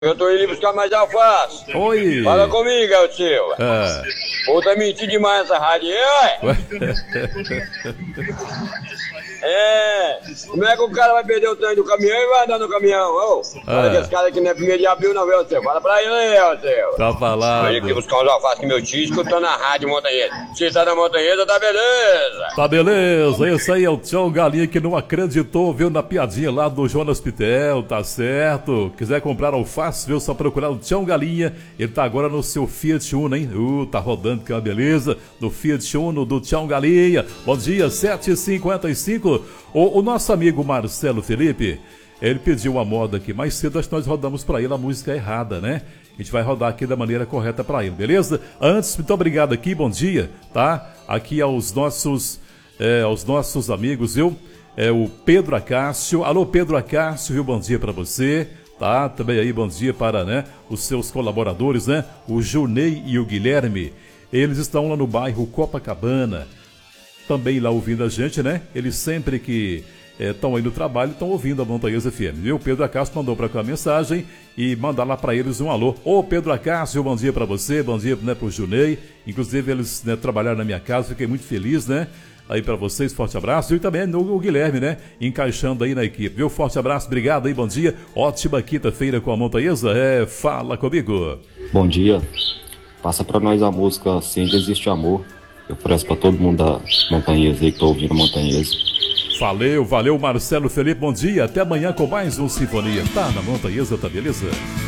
Eu tô indo buscar mais alface. Oi. Fala comigo, é o seu. Ah. Pô, tá mentindo demais essa rádio aí, ué. Como é que o cara vai perder o trem do caminhão e vai andar no caminhão, ô? Fala que esse cara aqui não é 1º de abril não, viu, seu? Fala pra ele aí, ó, seu. Tá falado. Eu aqui buscar uns alfaces com meu tio, escutando a rádio Montanhesa. Se tá na Montanhesa, tá beleza. Tá beleza, esse aí é o Tchau Galinha que não acreditou, viu, na piadinha lá do Jonas Pitel, tá certo? Quiser comprar alface, viu, só procurar o Tchau Galinha, ele tá agora no seu Fiat Uno, hein? Tá rodando, que é uma beleza, no Fiat Uno do Tchau Galinha. Bom dia, 7h55. O nosso amigo Marcelo Felipe, ele pediu uma moda aqui mais cedo, acho que nós rodamos pra ele a música errada, né? A gente vai rodar aqui da maneira correta pra ele, beleza? Antes, muito obrigado aqui, bom dia, tá? Aqui aos nossos amigos, viu? O Pedro Acácio. Alô, Pedro Acácio, viu? Bom dia pra você, tá? Também aí, bom dia para, né, os seus colaboradores, né? O Junei e o Guilherme. Eles estão lá no bairro Copacabana, também lá ouvindo a gente, né? Eles sempre que estão aí no trabalho, estão ouvindo a Montanhesa FM. Viu? O Pedro Acácio mandou para cá a mensagem e mandar lá para eles um alô. Ô Pedro Acácio, bom dia para você, bom dia, né, pro Junei. Inclusive eles, né, trabalharam na minha casa, fiquei muito feliz, né? Aí para vocês, forte abraço. E também o Guilherme, né? Encaixando aí na equipe, viu? Forte abraço, obrigado aí, bom dia. Ótima quinta-feira com a Montanhesa. Fala comigo. Bom dia. Passa para nós a música Sempre Existe Amor. Eu ofereço para todo mundo da Montanhesa aí que tá ouvindo a Montanhesa. Valeu, Marcelo Felipe, bom dia. Até amanhã com mais um Sinfonia. Tá na Montanhesa, tá beleza?